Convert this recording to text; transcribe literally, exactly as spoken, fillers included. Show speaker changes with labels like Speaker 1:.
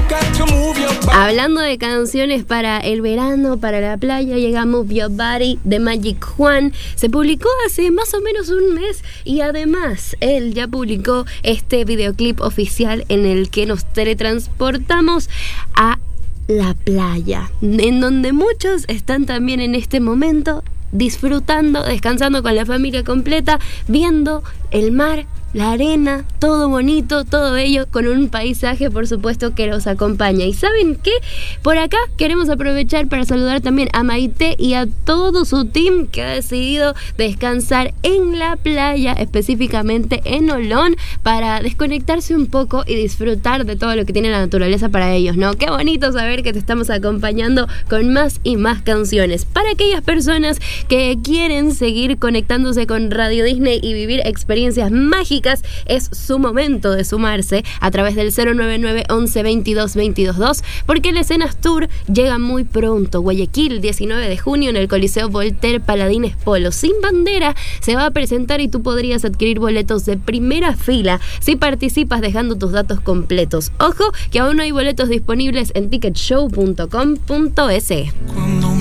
Speaker 1: Hablando de canciones para el verano, para la playa, llega Move Your Body de Magic Juan. Se publicó hace más o menos un mes y además él ya publicó este videoclip oficial en el que nos teletransportamos a la playa, en donde muchos están también en este momento disfrutando, descansando con la familia completa, viendo el mar, la arena, todo bonito, todo bello, con un paisaje, por supuesto, que los acompaña. ¿Y saben qué? Por acá queremos aprovechar para saludar también a Maite y a todo su team que ha decidido descansar en la playa, específicamente en Olón, para desconectarse un poco y disfrutar de todo lo que tiene la naturaleza para ellos, ¿no? Qué bonito saber que te estamos acompañando con más y más canciones. Para aquellas personas que quieren seguir conectándose con Radio Disney y vivir experiencias mágicas, es su momento de sumarse a través del cero nueve nueve once veintidós veintidós dos, porque el Escenas Tour llega muy pronto. Guayaquil, diecinueve de junio, en el Coliseo Voltaire Paladines Polo Sin Bandera se va a presentar y tú podrías adquirir boletos de primera fila si participas dejando tus datos completos. Ojo que aún no hay boletos disponibles en ticket show punto com punto es. Cuando